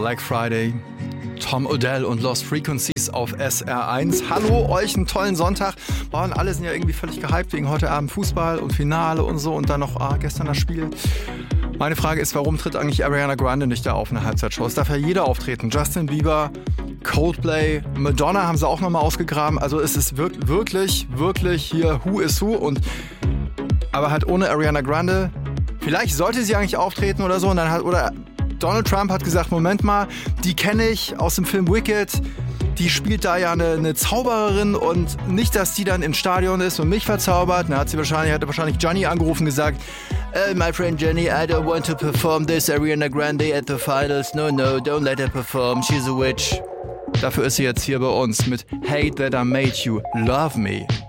Black Friday, Tom Odell und Lost Frequencies auf SR1. Hallo, euch einen tollen Sonntag. Boah, und alle sind ja irgendwie völlig gehypt wegen heute Abend Fußball und Finale und so und dann noch gestern das Spiel. Meine Frage ist, warum tritt eigentlich Ariana Grande nicht da auf eine Halbzeitshow? Es darf ja jeder auftreten. Justin Bieber, Coldplay, Madonna haben sie auch nochmal ausgegraben. Also es ist wirklich hier Who is Who. Aber halt ohne Ariana Grande. Vielleicht sollte sie eigentlich auftreten oder so. Und dann oder Donald Trump hat gesagt, Moment mal, die kenne ich aus dem Film Wicked. Die spielt da ja eine Zaubererin und nicht, dass die dann im Stadion ist und mich verzaubert. Dann hat wahrscheinlich Gianni angerufen und gesagt, my friend Jenny, I don't want to perform this Ariana Grande at the finals. No, don't let her perform. She's a witch. Dafür ist sie jetzt hier bei uns mit Hate That I Made You Love Me.